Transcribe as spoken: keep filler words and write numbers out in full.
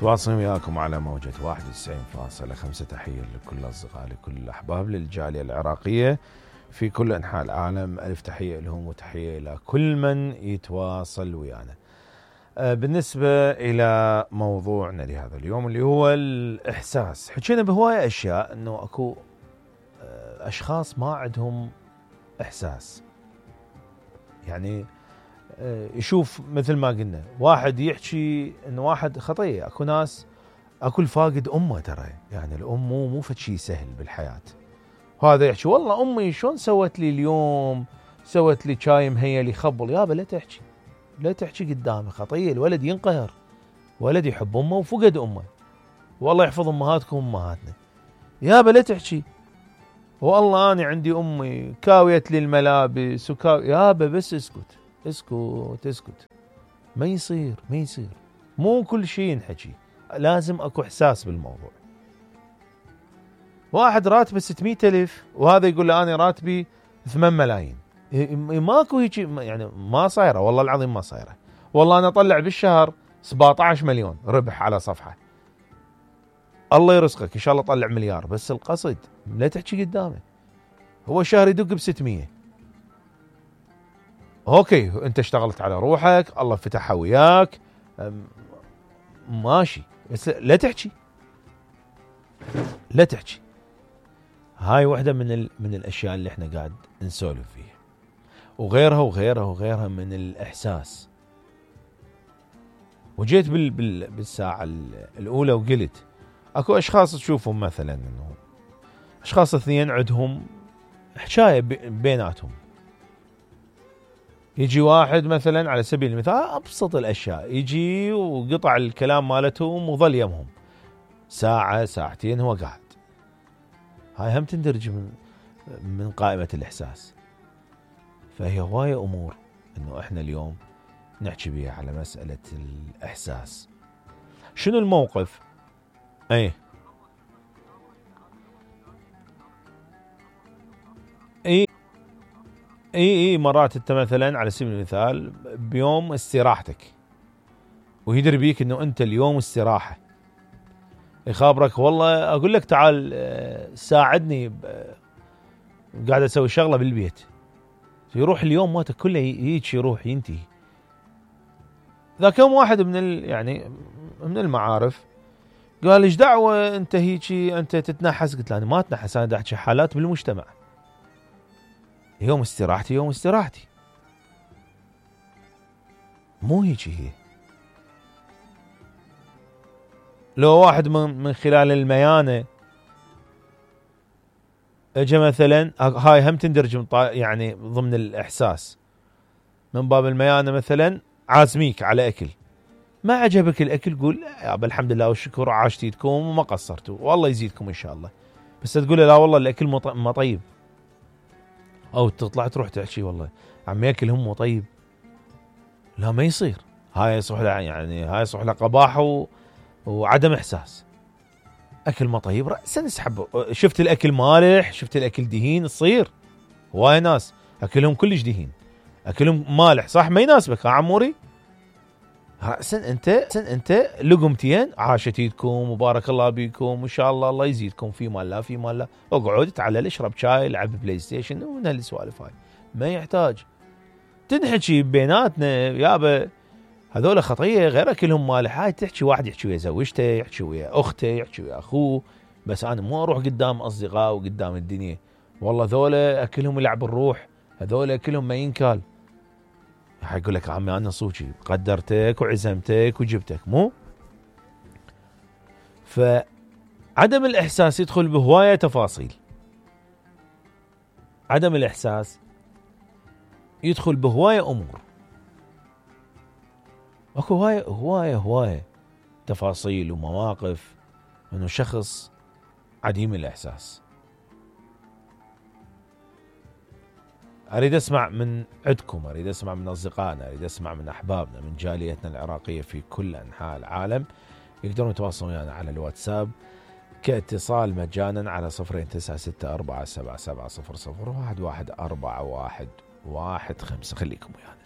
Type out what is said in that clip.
تواصل وياكم على موجة واحد وتسعين فاصلة خمسة. تحية لكل الأصدقاء، لكل الأحباب، للجالية العراقية في كل أنحاء العالم. ألف تحية لهم وتحية إلى كل من يتواصل ويانا. بالنسبة إلى موضوعنا لهذا اليوم اللي هو الإحساس، حكينا بهواية أشياء أنه أكو أشخاص ما عندهم إحساس. يعني يشوف مثل ما قلنا واحد يحكي انه واحد خطيه، اكو ناس اكو الفاقد امه، ترى يعني الام مو مو فشي سهل بالحياه. وهذا يحكي والله امي شلون سوت لي اليوم، سوت لي شاي مهيل يخبل. يابا لا تحكي، لا تحكي قدامي، خطيه. الولد ينقهر، ولد يحب امه وفقد امه. والله يحفظ امهاتكم وامهاتنا. يابا لا تحكي والله انا عندي امي كاويت لي الملابس وكاوي. يابا بس اسكت اسكت اسكت. ما يصير ما يصير، مو كل شيء ينحكي، لازم اكو احساس بالموضوع. واحد راتبه ستمية ألف وهذا يقول له انا راتبي ثمانية ملايين. ماكو هيك يعني، ما صايره والله العظيم ما صايره. والله انا اطلع بالشهر سبعة عشر مليون ربح على صفحه. الله يرزقك ان شاء الله طلع مليار، بس القصد لا تحكي قدامه. هو الشهر يدق ب ستمية. اوكي انت اشتغلت على روحك، الله فتحها وياك، ماشي، بس لا تحكي لا تحكي. هاي واحدة من ال... من الاشياء اللي احنا قاعد نسولف فيها، وغيرها وغيرها وغيرها من الاحساس. وجيت بال... بال... بالساعة الاولى وقلت اكو اشخاص تشوفهم مثلا انه اشخاص اثنين عندهم حكاية بيناتهم. يجي واحد مثلا على سبيل المثال ابسط الاشياء، يجي وقطع الكلام مالتهم وظل يمهم ساعة ساعتين هو قاعد. هاي هم تندرج من من قائمة الاحساس. فهي هواية امور انه احنا اليوم نحكي بيها على مسألة الاحساس. شنو الموقف؟ اي اي اي اي مرات انت مثلا على سبيل المثال بيوم استراحتك ويدري بيك انه انت اليوم استراحة، يخابرك والله اقول لك تعال ساعدني قاعد اسوي شغلة بالبيت. يروح اليوم مالته كله هيك يروح ينتهي. ذاك يوم واحد من ال يعني من المعارف قال ايش دعوة انت هيجي انت تتنحس؟ قلت له انا ما اتنحس، انا دا احكي حالات بالمجتمع. يوم استراحتي يوم استراحتي، مو هيك هي. لو واحد من من خلال الميانة اجى مثلا، هاي هم تندرج يعني ضمن الاحساس، من باب الميانة مثلا عازميك على اكل، ما عجبك الاكل قول يا الحمد لله والشكر عاشت ايدكم وما قصرتوا والله يزيدكم ان شاء الله. بس تقول لا والله الاكل ما طيب، او تطلع تروح تحكي والله عم ياكل هم طيب. لا ما يصير، هاي يصح له يعني هاي يصح له قباحه و... وعدم احساس. اكل ما طيب راسا اسحب. شفت الاكل مالح، شفت الاكل دهين، تصير هواي ناس اكلهم كلش دهين، اكلهم مالح صح ما يناسبك. ها عموري راسا انت انت لقمتين عاشت ايدكم وبارك الله بيكم وان شاء الله الله يزيدكم في مال لا في مال لا. اقعد تعال اشرب شاي العب بلاي ستيشن ومن هالسوالف هاي. ما يحتاج تنحكي بيناتنا يابا هذول خطيه غير اكلهم مالح. هاي تحكي واحد يحكي ويا زوجته، يحكي ويا اخته، يحكي ويا اخوه. بس انا مو اروح قدام اصدقاء وقدام الدنيا والله ذولا اكلهم يلعب الروح، هذول اكلهم ما ينكال. حيقول لك عمي انا صوتي قدرتك وعزمتك وجبتك، مو. فعدم الاحساس يدخل بهوايه تفاصيل. عدم الاحساس يدخل بهوايه امور. اكو هوايه هوايه هوايه تفاصيل ومواقف انه شخص عديم الاحساس. اريد اسمع من عندكم، اريد اسمع من اصدقائنا، اريد اسمع من احبابنا من جاليتنا العراقيه في كل انحاء العالم. يقدرون يتواصلون ويانا على الواتساب كاتصال مجانا على صفرين تسعة ستة أربعة سبعة سبعة صفر صفر واحد واحد أربعة واحد واحد خمسة. خليكم ويانا.